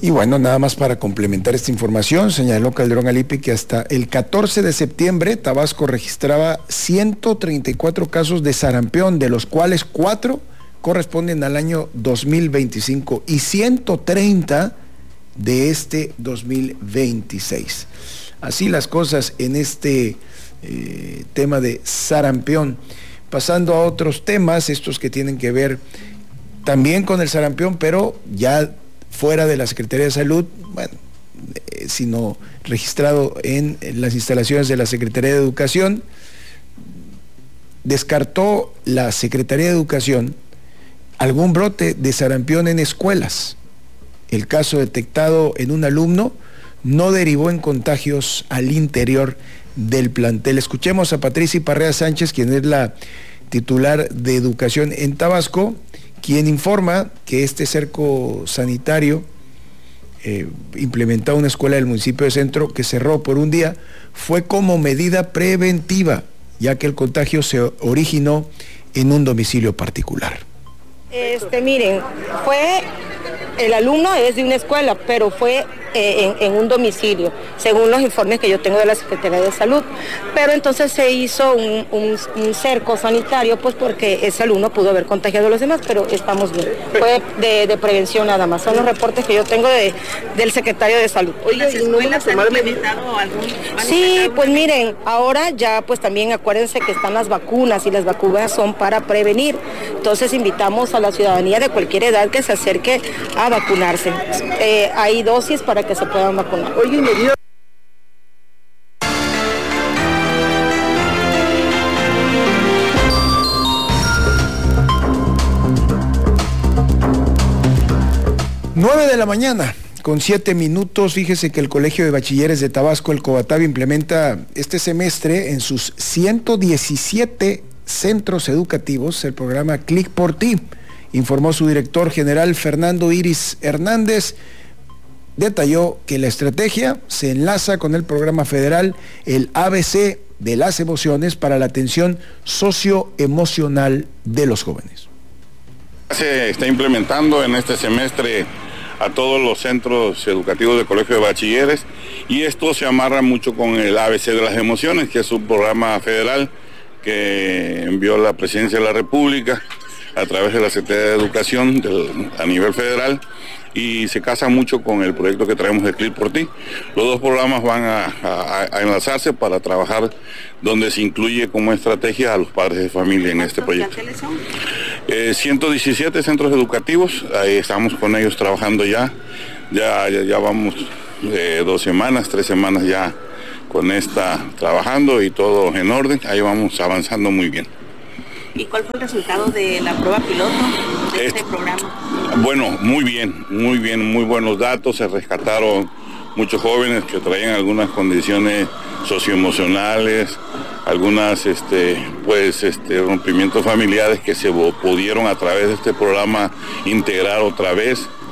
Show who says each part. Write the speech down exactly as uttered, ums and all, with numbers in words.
Speaker 1: Y bueno, nada más para complementar esta información, señaló Calderón Alipi que hasta el catorce de septiembre Tabasco registraba ciento treinta y cuatro casos de sarampión, de los cuales cuatro corresponden al año dos mil veinticinco y ciento treinta de este dos mil veintiséis. Así las cosas en este eh, tema de sarampión. Pasando a otros temas, estos que tienen que ver también con el sarampión, pero ya fuera de la Secretaría de Salud, bueno, eh, sino registrado en, en las instalaciones de la Secretaría de Educación. Descartó la Secretaría de Educación algún brote de sarampión en escuelas. El caso detectado en un alumno no derivó en contagios al interior del plantel. Escuchemos a Patricia Parrea Sánchez, quien es la titular de Educación en Tabasco, quien informa que este cerco sanitario eh, implementado en una escuela del municipio de Centro que cerró por un día fue como medida preventiva, ya que el contagio se originó en un domicilio particular.
Speaker 2: Este, miren, fue, el alumno es de una escuela, pero fue eh, en, en un domicilio, según los informes que yo tengo de la Secretaría de Salud. Pero entonces se hizo un, un, un cerco sanitario, pues porque ese alumno pudo haber contagiado a los demás, pero estamos bien. Fue de, de prevención nada más. Son los reportes que yo tengo de, del Secretario de Salud.
Speaker 3: Oiga, ¿las escuelas han implementado algún?
Speaker 2: Sí, pues miren, ahora ya pues también acuérdense que están las vacunas y las vacunas son para prevenir. Entonces invitamos a la ciudadanía de cualquier edad que se acerque a vacunarse. Eh, hay dosis para que se puedan vacunar.
Speaker 3: Oye, me dio...
Speaker 1: nueve de la mañana, con siete minutos. Fíjese que el Colegio de Bachilleres de Tabasco, el COBATAB, implementa este semestre en sus ciento diecisiete centros educativos el programa Clic por Ti, informó su director general Fernando Iris Hernández. Detalló que la estrategia se enlaza con el programa federal, el A B C de las emociones, para la atención socioemocional de los jóvenes.
Speaker 4: Se está implementando en este semestre a todos los centros educativos del Colegio de Bachilleres, y esto se amarra mucho con el A B C de las emociones, que es un programa federal que envió la Presidencia de la República a través de la Secretaría de Educación del, a nivel federal, y se casa mucho con el proyecto que traemos de Clic por Ti. Los dos programas van a, a, a enlazarse para trabajar, donde se incluye como estrategia a los padres de familia en este proyecto.
Speaker 3: ¿Cuántos son?
Speaker 4: Eh, ciento diecisiete centros educativos, ahí estamos con ellos trabajando ya, ya, ya, ya vamos eh, dos semanas, tres semanas ya con esta trabajando y todo en orden, ahí vamos avanzando muy bien.
Speaker 3: ¿Y cuál fue el resultado de la prueba piloto de este, este programa?
Speaker 4: Bueno, muy bien, muy bien, muy buenos datos. Se rescataron muchos jóvenes que traían algunas condiciones socioemocionales, algunas este, pues, este, rompimientos familiares que se pudieron a través de este programa integrar otra vez.